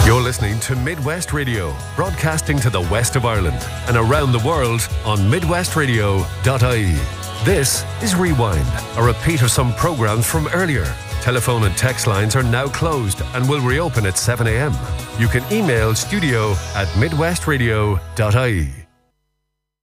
You're listening to Midwest Radio, broadcasting to the west of Ireland and around the world on midwestradio.ie. This is Rewind, a repeat of some programmes from earlier. Telephone and text lines are now closed and will reopen at 7 a.m. You can email studio@midwestradio.ie.